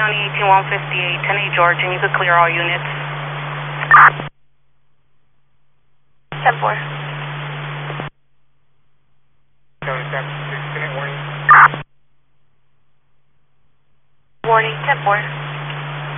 County 18158, 10-8 George, and you could clear all units. 10-4. County San Francisco, warning. Warning, 10-4.